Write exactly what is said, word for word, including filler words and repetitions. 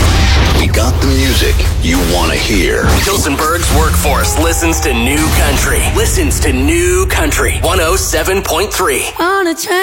We got the music you want to hear. Hilsenberg's workforce listens to New Country. Listens to New Country one oh seven point three. On a train.